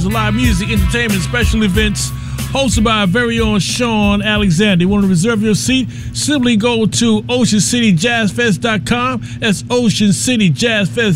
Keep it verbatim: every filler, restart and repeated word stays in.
series of live music, entertainment, special events hosted by our very own Sean Alexander. You want to reserve your seat? Simply go to ocean city jazz fest dot com. That's ocean city jazz fest